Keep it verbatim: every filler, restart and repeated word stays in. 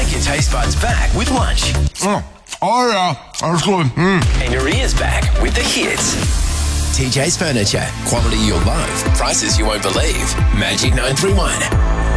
Take your taste buds back with lunch. Oh, oh yeah, that's good. Mm. And your ears back with the hits. T J's Furniture. Quality you'll love. Prices you won't believe. Magic nine three one.